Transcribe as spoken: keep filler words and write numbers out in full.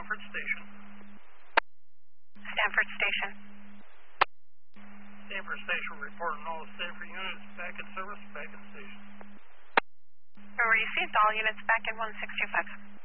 Stanford Station. Stanford Station. Stanford Station reporting all Stanford units back in service, back in station. Were received all units back in one six two five.